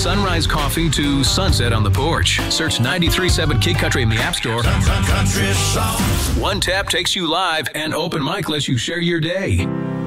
sunrise coffee to sunset on the porch. Search 93.7 Kid Country in the App Store. Country songs. One tap takes you live, and open mic lets you share your day.